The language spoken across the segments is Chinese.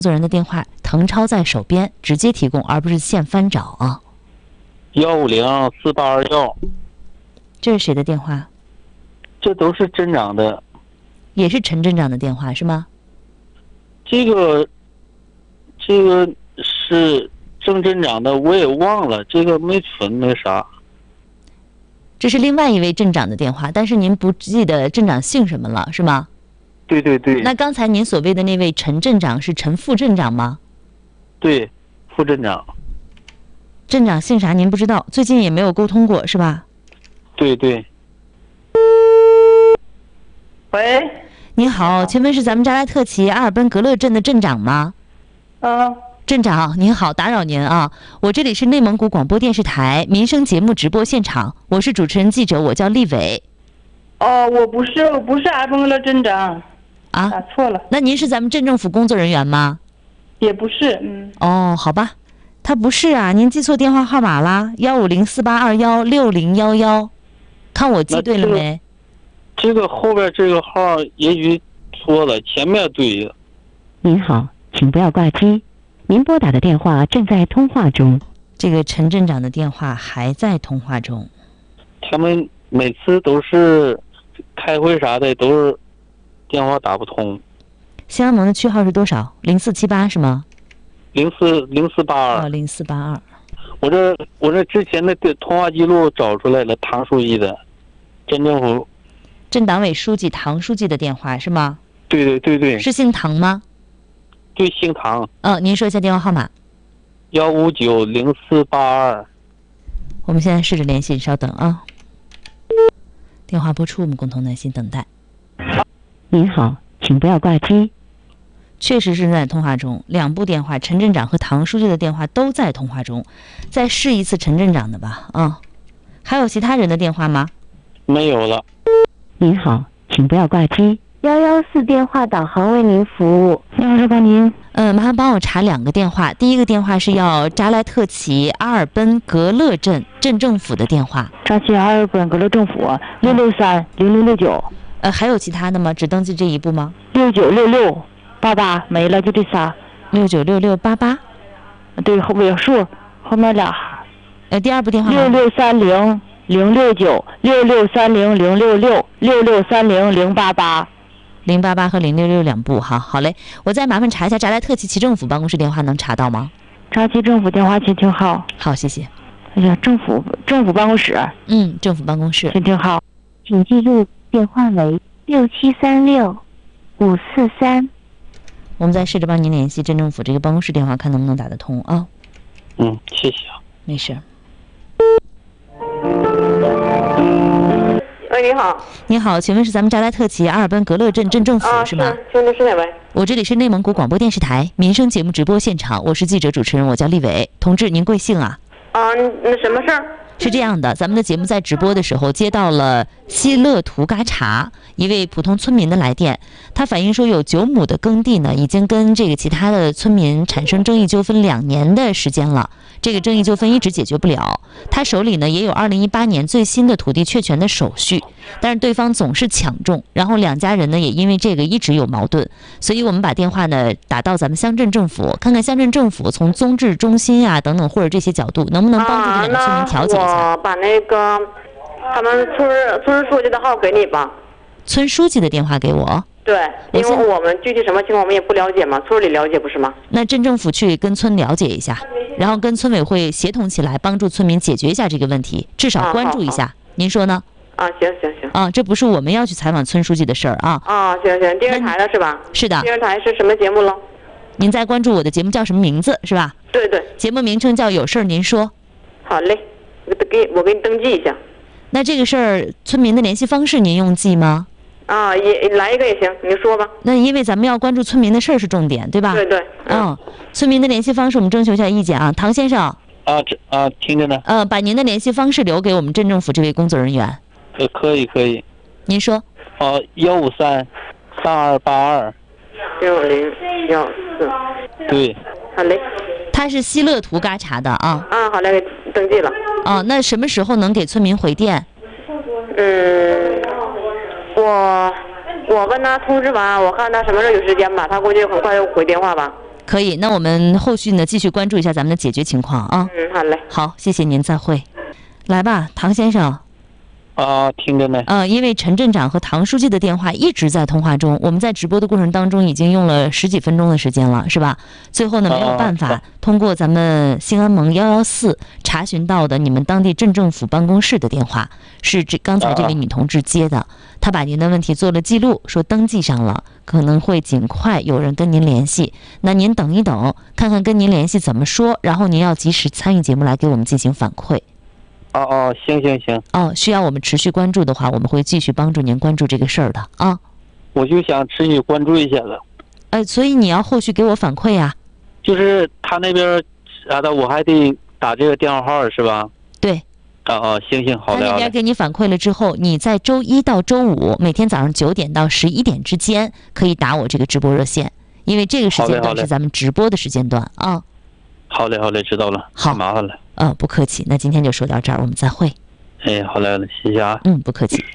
作人的电话誊抄在手边，直接提供，而不是现翻找啊。 1504821， 这是谁的电话？ 这都是镇长的， 也是陈镇长的电话是吗？ 这个是郑镇长的，我也忘了，这个没存那啥。 这是另外一位镇长的电话，但是您不记得镇长姓什么了是吗？ 对对对。 那刚才您所谓的那位陈镇长是陈副镇长吗？ 对，副镇长。 镇长姓啥您不知道，最近也没有沟通过是吧？ 对对。 喂， 您好，请问是咱们扎莱特旗阿尔奔格勒镇的镇长吗？镇长您好，打扰您啊，我这里是内蒙古广播电视台民生节目直播现场，我是主持人记者，我叫丽伟。 我不是阿尔奔格勒镇长啊， 打错了。 那您是咱们镇政府工作人员吗？ 也不是， 哦，好吧，他不是啊，您记错电话号码啦，15048216011，看我记对了没？ 这个后边这个号也许错了，前面对了。 您好，请不要挂机，您拨打的电话正在通话中。 这个陈镇长的电话还在通话中。 他们每次都是开会啥的，都是电话打不通。 新安盟的区号是多少？0478是吗 ？0482。 0482。 我这之前的通话记录找出来了，唐书记的，镇政府镇党委书记唐书记的电话是吗？ 对对对对。 是姓唐吗？ 对，姓唐。 您说一下电话号码。 1590482。 我们现在试着联系，稍等啊。电话播出，我们共同耐心等待。 您好，请不要挂机。 确实是在通话中，两部电话，陈镇长和唐书记的电话都在通话中。再试一次陈镇长的吧。还有其他人的电话吗？ 没有了。 您好，请不要挂机。114电话导航为您服务。你好，是帮您。 麻烦帮我查两个电话。第一个电话是要扎莱特旗阿尔奔格勒镇镇政府的电话。 扎旗阿尔奔格勒政府6630069。 还有其他的吗？只登记这一步吗 ？696688没了，就这仨。 696688。 对，后尾数后面俩。 第二部电话。 6630066，6630066，6630088。 088和066两部，好嘞。我再麻烦查一下扎莱特旗政府办公室电话，能查到吗？ 扎旗政府电话请听号。 好，谢谢。 哎呀，政府办公室。 政府办公室。 请听号，请记住电话为6736-543。 我们再试着帮您联系镇政府这个办公室电话，看能不能打得通啊。 谢谢啊。 没事。 喂，你好。 你好，请问是咱们扎莱特旗阿尔奔格勒镇镇政府是吗？ 是哪位？ 我这里是内蒙古广播电视台民生节目直播现场，我是记者主持人，我叫丽伟。同志，您贵姓啊？ 那什么事儿？ 是这样的，咱们的节目在直播的时候接到了西勒图嘎查一位普通村民的来电，他反映说有9亩的耕地呢，已经跟这个其他的村民产生争议纠纷2年的时间了，这个争议纠纷一直解决不了。他手里呢也有2018年最新的土地确权的手续，但是对方总是抢种，然后两家人呢也因为这个一直有矛盾，所以我们把电话呢打到咱们乡镇政府，看看乡镇政府从综治中心啊等等或者这些角度能不能帮助这两个村民调解一下。 我把那个他们村书记的号给你吧。 村书记的电话给我。 对，因为我们具体什么情况我们也不了解嘛，村里了解不是吗？ 那镇政府去跟村了解一下，然后跟村委会协同起来，帮助村民解决一下这个问题，至少关注一下。您说呢？ 行。 这不是我们要去采访村书记的事儿啊。 行，电视台的是吧？ 是的。 电视台是什么节目了？ 您在关注我的节目叫什么名字是吧？ 对。 节目名称叫有事儿您说。 好嘞，我给你登记一下。 那这个事儿村民的联系方式您用记吗？ 也来一个也行，你说吧。 那因为咱们要关注村民的事儿是重点，对吧？ 对。 村民的联系方式我们征求一下意见啊，唐先生。 听着呢。 把您的联系方式留给我们镇政府这位工作人员。 可以。 您说。 153-3282。 6014。 对。 好嘞。 他是西勒图嘎查的啊。 好嘞，给登记了。 那什么时候能给村民回电？ 我跟他通知完，我看他什么时候有时间吧，他估计很快就回电话吧。 可以，那我们后续呢继续关注一下咱们的解决情况啊。 好嘞。 好，谢谢您，再会。来吧，唐先生。 啊，听着呢。 因为陈镇长和唐书记的电话一直在通话中，我们在直播的过程当中已经用了10几分钟的时间了，是吧？最后呢，没有办法通过咱们兴安盟114查询到的你们当地镇政府办公室的电话，是刚才这位女同志接的，她把您的问题做了记录，说登记上了，可能会尽快有人跟您联系。那您等一等，看看跟您联系怎么说，然后您要及时参与节目来给我们进行反馈。 行。 需要我们持续关注的话，我们会继续帮助您关注这个事儿的啊。 我就想持续关注一下子。 所以你要后续给我反馈呀。 就是他那边我还得打这个电话号是吧？ 对。 行，好的。 他那边给你反馈了之后，你在周一到周五每天早上9点到11点之间可以打我这个直播热线，因为这个时间段是咱们直播的时间段啊。 好嘞，知道了。 好， 麻烦了。 不客气。那今天就说到这儿，我们再会。 好嘞，谢谢啊。 不客气。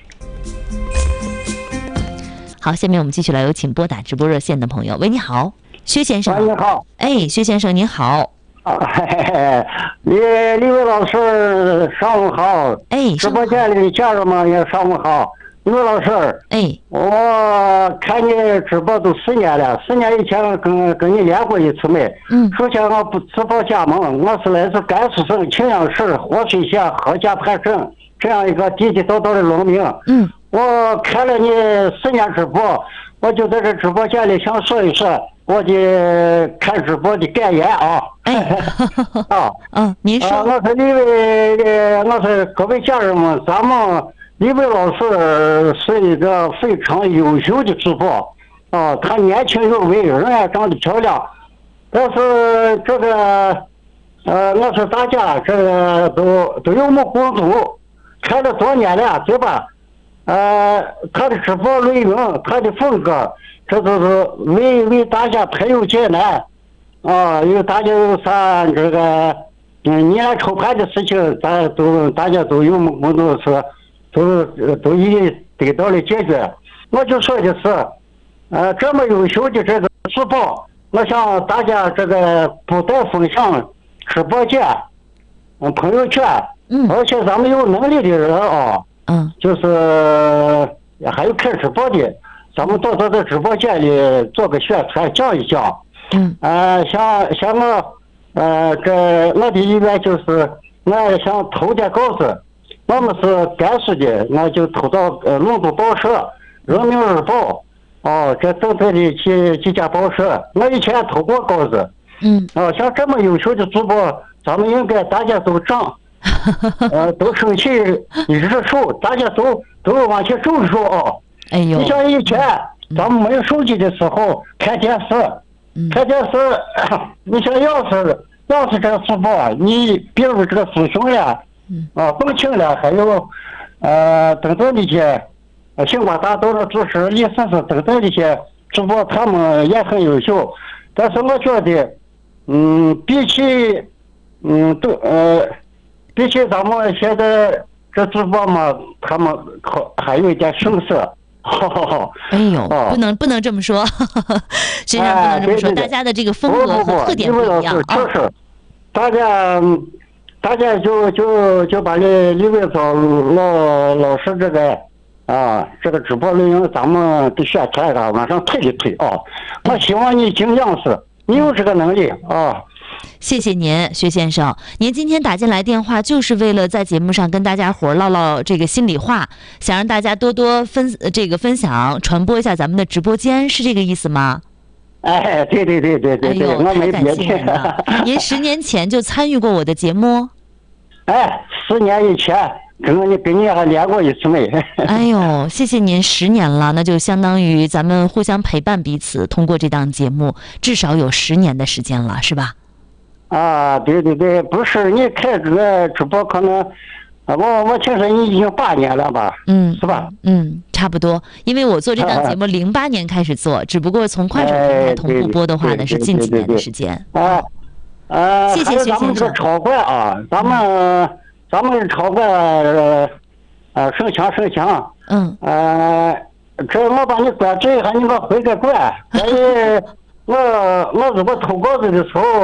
好，下面我们继续来有请拨打直播热线的朋友。喂，你好，薛先生。 你好。 薛先生您好。 李伟老师上午好。直播间里的家人们也上午好。李伟老师。我看你直播都10年了，10年以前跟你连过一次没？首先我不自报家门，我是来自甘肃省庆阳市活水县何家滩镇这样一个地地道道的农民。我看了你10年直播，我就在这直播间里想说一说我的看直播的感言啊。 您说。 我说各位家人们，咱们李伟老师是一个非常优秀的主播他年轻有为，人也长得漂亮，但是这个我说大家这个都有目共睹，看了多年了，对吧？他的直播内容，他的风格，这都是为大家排忧解难因为大家有啥这个你来筹盘的事情，大家都有目共睹，是都已得到了解决。我就说的是，这么优秀的这个直播，我想大家这个不但分享直播间、朋友圈，而且咱们有能力的人就是还有看直播的，咱们多在直播间里做个宣传，讲一讲。像我的意愿就是，我想投点稿子。我们是甘肃的，我就投到龙都报社、人民日报，这等等的几家报社。我以前投过稿子。像这么优秀的主播，咱们应该大家都涨，都升起一热手，大家都往前走一走你像以前咱们没有手机的时候看电视，你像要是这个主播，你比如这个苏雄了。凤庆了，还有等等这些星光大道的主持人李先生等等这些主播，他们也很优秀。但是我觉得比起咱们现在这主播嘛，他们还有一点生涩。 不能这么说，学长不能这么说，大家的这个风格和特点不一样就是大家就把李伟老师这个直播内容，咱们的宣传往上推一推我希望你尽量是，你有这个能力谢谢您，薛先生。您今天打进来电话，就是为了在节目上跟大家伙唠唠这个心里话，想让大家多多分享、传播一下咱们的直播间，是这个意思吗？ 对，我没别的。您10年前就参与过我的节目 ？10年以前跟你还连过一次没？ 谢谢您，10年了，那就相当于咱们互相陪伴彼此，通过这档节目，至少有10年的时间了，是吧？ 对，不是你开这个直播可能，我听说你已经8年了吧？是吧？ 差不多，因为我做这档节目08年开始做，只不过从快手平台同步播的话呢，是近几年的时间。谢谢薛先生。 咱们这超怪咱们超怪盛强。这我把你关注一下，你给我回个关。 我如果偷稿子的时候。